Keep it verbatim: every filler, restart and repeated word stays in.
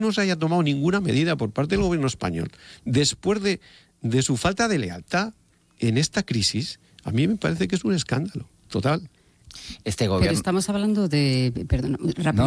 no se haya tomado ninguna medida por parte del gobierno español después de, de su falta de lealtad en esta crisis, a mí me parece que es un escándalo total. Este gobierno... Pero estamos hablando de... Perdón, rápido. No,